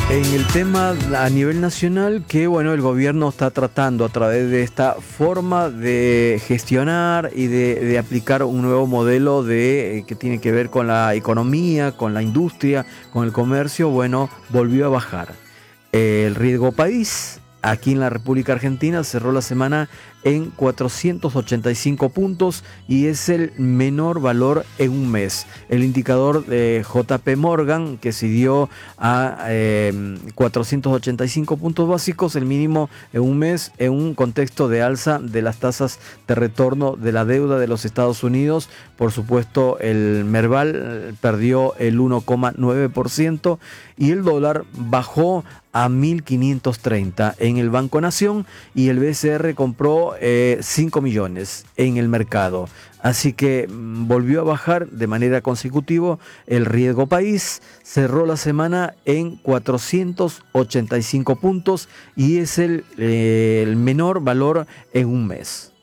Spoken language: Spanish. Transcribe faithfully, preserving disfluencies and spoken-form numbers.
En el tema a nivel nacional, que bueno, el gobierno está tratando a través de esta forma de gestionar y de, de aplicar un nuevo modelo de, eh, que tiene que ver con la economía, con la industria, con el comercio, bueno, volvió a bajar. El riesgo país, aquí en la República Argentina, cerró la semana en cuatrocientos ochenta y cinco puntos y es el menor valor en un mes. El indicador de J P Morgan, que se dio a eh, cuatrocientos ochenta y cinco puntos básicos, el mínimo en un mes, en un contexto de alza de las tasas de retorno de la deuda de los Estados Unidos. Por supuesto, el Merval perdió el uno coma nueve por ciento y el dólar bajó a mil quinientos treinta en el Banco Nación, y el B C R compró eh, cinco millones en el mercado. Así que mmm, volvió a bajar de manera consecutiva el riesgo país. Cerró la semana en cuatrocientos ochenta y cinco puntos y es el, eh, el menor valor en un mes.